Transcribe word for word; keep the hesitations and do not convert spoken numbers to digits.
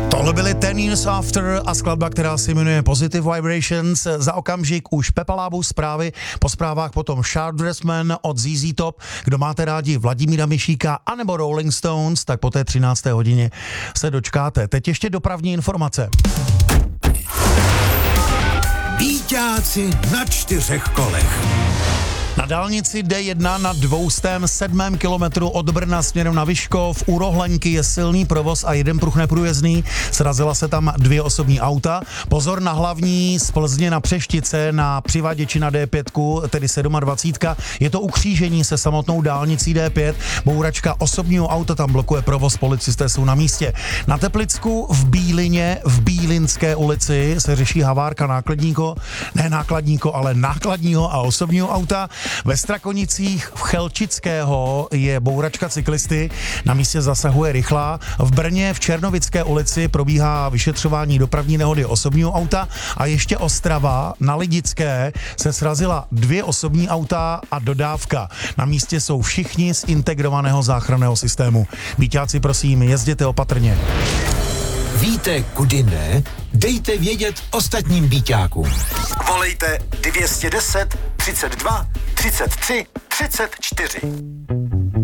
Tohle byly Ten Years After a skladba, která se jmenuje Positive Vibrations. Za okamžik už Pepa Lábus zprávy, po zprávách potom Sharp Dressman od Z Z Top. Kdo máte rádi Vladimíra Mišíka anebo Rolling Stones, tak po té třinácté hodině se dočkáte. Teď ještě dopravní informace. Víťáci na čtyřech kolech. Na dálnici D jedna na dvě stě sedm kilometru od Brna směrem na Vyškov u Rohlenky je silný provoz a jeden pruh neprůjezdný. Srazila se tam dvě osobní auta. Pozor na hlavní z Plzně na Přeštice na přivaděči na D pět, tedy dvacet sedm. Je to ukřížení se samotnou dálnicí D pět. Bouračka osobního auta tam blokuje provoz, policisté jsou na místě. Na Teplicku v Bílině v Bílinské ulici se řeší havárka nákladníko, ne nákladníko, ale nákladního a osobního auta. Ve Strakonicích v Chelčického je bouračka cyklisty, na místě zasahuje rychlá. V Brně v Černovické ulici probíhá vyšetřování dopravní nehody osobního auta a ještě Ostrava na Lidické se srazila dvě osobní auta a dodávka. Na místě jsou všichni z integrovaného záchranného systému. Víťáci, prosím, jezděte opatrně. Víte, kudy ne? Dejte vědět ostatním víťákům. Volejte dvě stě deset, třicet dva, třicet tři, třicet čtyři.